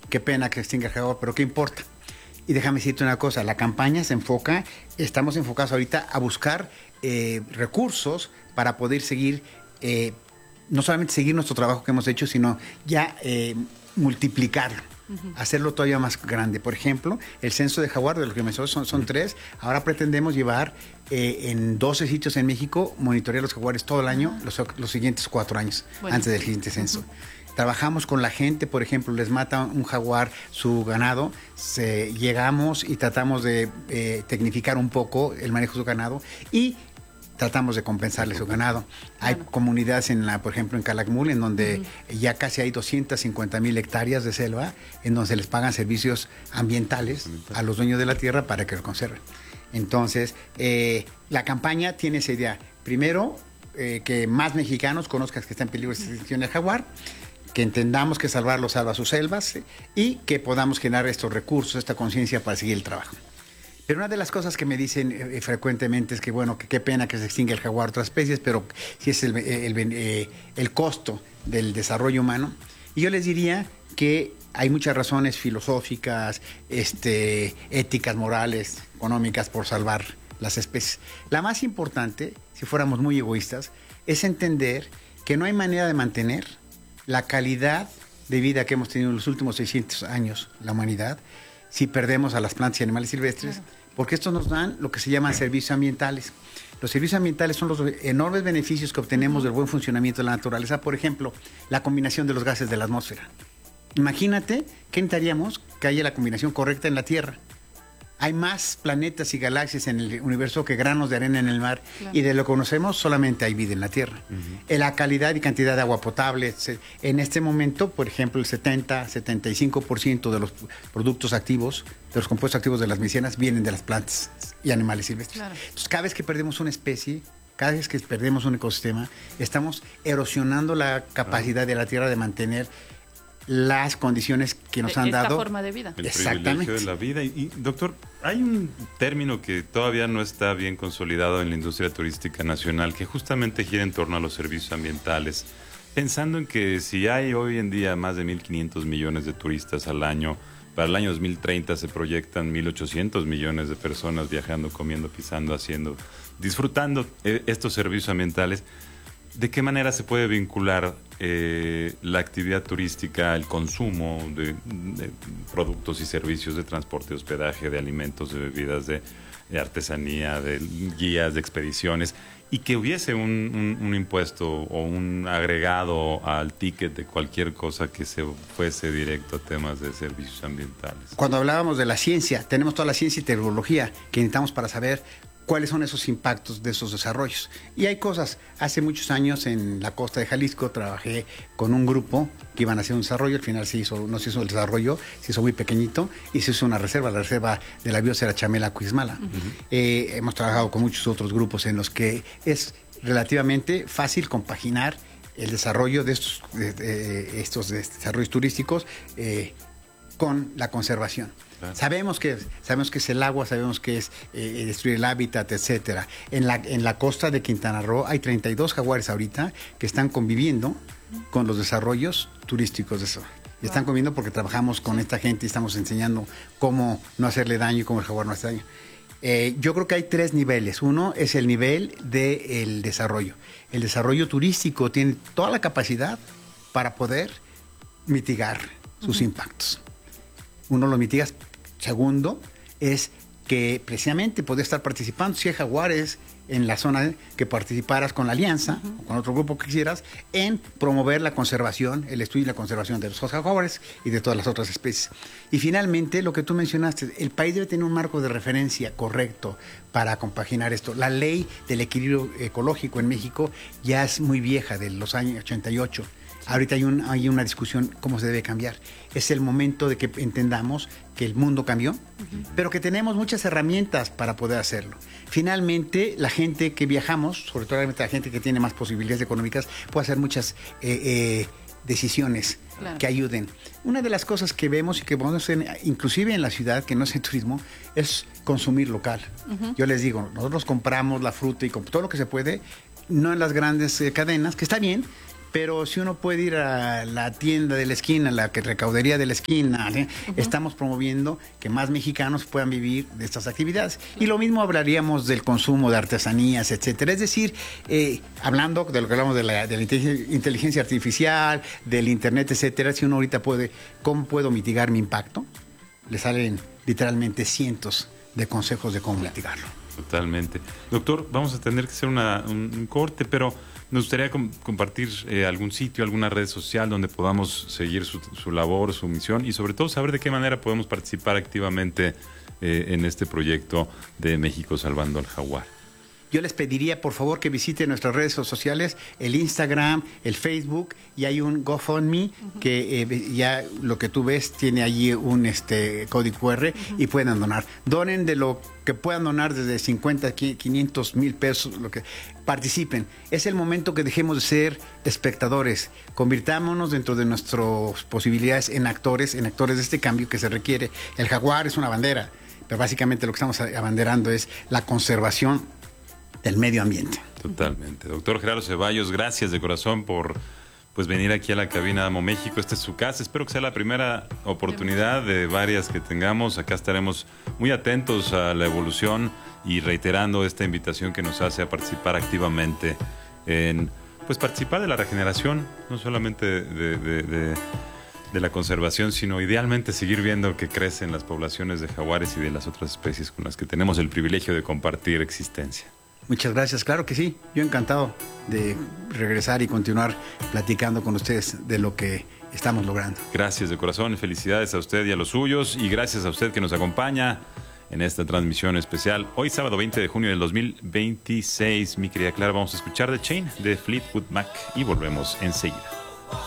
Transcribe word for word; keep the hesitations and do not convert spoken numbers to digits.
qué pena que se extinga el jaguar, pero ¿qué importa? Y déjame decirte una cosa, la campaña se enfoca, estamos enfocados ahorita a buscar eh, recursos para poder seguir, eh, no solamente seguir nuestro trabajo que hemos hecho, sino ya eh, multiplicarlo. Uh-huh. Hacerlo todavía más grande. Por ejemplo, el censo de jaguar, de los que me son, son tres. Ahora pretendemos llevar eh, en doce sitios en México, monitorear los jaguares todo el año, uh-huh. los, los siguientes cuatro años, bueno, antes del siguiente censo. Uh-huh. Trabajamos con la gente, por ejemplo, les mata un jaguar su ganado, se, llegamos y tratamos de eh, tecnificar un poco el manejo de su ganado y tratamos de compensarle su ganado. Hay bueno. comunidades, en la, por ejemplo, en Calakmul, en donde uh-huh. ya casi hay doscientas cincuenta mil hectáreas de selva, en donde se les pagan servicios ambientales a los dueños de la tierra para que lo conserven. Entonces, eh, la campaña tiene esa idea. Primero, eh, que más mexicanos conozcan que está en peligro de extinción el jaguar, que entendamos que salvarlo salva sus selvas, eh, y que podamos generar estos recursos, esta conciencia para seguir el trabajo. Pero una de las cosas que me dicen eh, frecuentemente es que, bueno, que qué pena que se extinga el jaguar, otras especies, pero si es el, el, el, eh, el costo del desarrollo humano. Y yo les diría que hay muchas razones filosóficas, este, éticas, morales, económicas por salvar las especies. La más importante, si fuéramos muy egoístas, es entender que no hay manera de mantener la calidad de vida que hemos tenido en los últimos seiscientos años, la humanidad, si perdemos a las plantas y animales silvestres, claro. porque estos nos dan lo que se llaman servicios ambientales. Los servicios ambientales son los enormes beneficios que obtenemos del buen funcionamiento de la naturaleza. Por ejemplo, la combinación de los gases de la atmósfera. Imagínate que necesitaríamos que haya la combinación correcta en la Tierra. Hay más planetas y galaxias en el universo que granos de arena en el mar, claro. y de lo que conocemos solamente hay vida en la Tierra. Uh-huh. En la calidad y cantidad de agua potable, en este momento, por ejemplo, el setenta, setenta y cinco por ciento de los productos activos, de los compuestos activos de las medicinas, vienen de las plantas y animales silvestres. Claro. Entonces, cada vez que perdemos una especie, cada vez que perdemos un ecosistema, estamos erosionando la capacidad uh-huh. de la Tierra de mantener las condiciones que nos han esta dado. Forma de vida. El Exactamente. privilegio de la vida. Y, y, doctor, hay un término que todavía no está bien consolidado en la industria turística nacional, que justamente gira en torno a los servicios ambientales. Pensando en que si hay hoy en día más de mil quinientos millones de turistas al año, para el año dos mil treinta se proyectan mil ochocientos millones de personas viajando, comiendo, pisando, haciendo, disfrutando eh, estos servicios ambientales. ¿De qué manera se puede vincular eh, la actividad turística, el consumo de, de productos y servicios de transporte, de hospedaje, de alimentos, de bebidas, de, de artesanía, de guías, de expediciones, y que hubiese un, un, un impuesto o un agregado al ticket de cualquier cosa que se fuese directo a temas de servicios ambientales? Cuando hablábamos de la ciencia, tenemos toda la ciencia y tecnología que necesitamos para saber cuáles son esos impactos de esos desarrollos. Y hay cosas. Hace muchos años en la costa de Jalisco trabajé con un grupo que iban a hacer un desarrollo. Al final se hizo, no se hizo el desarrollo, se hizo muy pequeñito y se hizo una reserva, la reserva de la biosfera Chamela-Cuixmala. Uh-huh. Eh, hemos trabajado con muchos otros grupos en los que es relativamente fácil compaginar el desarrollo de estos, de, de, estos desarrollos turísticos eh, con la conservación. Claro. Sabemos que sabemos que es el agua, sabemos que es eh, destruir el hábitat, etcétera. En la en la costa de Quintana Roo hay treinta y dos jaguares ahorita que están conviviendo con los desarrollos turísticos de eso. Y están conviviendo porque trabajamos con esta gente y estamos enseñando cómo no hacerle daño y cómo el jaguar no hace daño. Eh, yo creo que hay tres niveles. Uno es el nivel del desarrollo. El desarrollo turístico tiene toda la capacidad para poder mitigar sus uh-huh. impactos. Uno lo mitigas. Segundo, es que precisamente poder estar participando, si hay jaguares en la zona, que participaras con la alianza, uh-huh. o con otro grupo que quisieras, en promover la conservación, el estudio y la conservación de los jaguares y de todas las otras especies. Y finalmente, lo que tú mencionaste, el país debe tener un marco de referencia correcto para compaginar esto. La ley del equilibrio ecológico en México ya es muy vieja, de los años ochenta y ocho. Ahorita hay, un, hay una discusión cómo se debe cambiar. Es el momento de que entendamos que el mundo cambió, uh-huh. pero que tenemos muchas herramientas para poder hacerlo. Finalmente, la gente que viajamos, sobre todo la gente que tiene más posibilidades económicas, puede hacer muchas eh, eh, decisiones claro. que ayuden. Una de las cosas que vemos y que podemos hacer, inclusive en la ciudad, que no es el turismo, es consumir local. Uh-huh. Yo les digo, nosotros compramos la fruta y todo lo que se puede, no en las grandes eh, cadenas, que está bien, pero si uno puede ir a la tienda de la esquina, la que recaudería de la esquina, ¿eh? uh-huh. estamos promoviendo que más mexicanos puedan vivir de estas actividades. Y lo mismo hablaríamos del consumo de artesanías, etcétera. Es decir, eh, hablando de lo que hablamos de la, de la inteligencia artificial, del internet, etcétera, si uno ahorita puede, ¿cómo puedo mitigar mi impacto? Le salen literalmente cientos de consejos de cómo mitigarlo. Totalmente. Doctor, vamos a tener que hacer una, un, un corte, pero nos gustaría com- compartir eh, algún sitio, alguna red social donde podamos seguir su, su labor, su misión y sobre todo saber de qué manera podemos participar activamente eh, en este proyecto de México Salvando al Jaguar. Yo les pediría, por favor, que visiten nuestras redes sociales, el Instagram, el Facebook, y hay un GoFundMe, uh-huh. que eh, ya lo que tú ves tiene allí un este código cu erre, uh-huh. y pueden donar. Donen de lo que puedan donar, desde cincuenta, quinientos mil pesos, lo que participen. Es el momento que dejemos de ser espectadores, convirtámonos dentro de nuestras posibilidades en actores, en actores de este cambio que se requiere. El jaguar es una bandera, pero básicamente lo que estamos abanderando es la conservación del medio ambiente. Totalmente. Doctor Gerardo Ceballos, gracias de corazón por pues venir aquí a la cabina de Amo México. Esta es su casa. Espero que sea la primera oportunidad de varias que tengamos. Acá estaremos muy atentos a la evolución y reiterando esta invitación que nos hace a participar activamente en pues participar de la regeneración, no solamente de, de, de, de la conservación, sino idealmente seguir viendo que crecen las poblaciones de jaguares y de las otras especies con las que tenemos el privilegio de compartir existencia. Muchas gracias, claro que sí. Yo encantado de regresar y continuar platicando con ustedes de lo que estamos logrando. Gracias de corazón, felicidades a usted y a los suyos, y gracias a usted que nos acompaña en esta transmisión especial. Hoy sábado veinte de junio del dos mil veintiséis, mi querida Clara, vamos a escuchar The Chain de Fleetwood Mac y volvemos enseguida.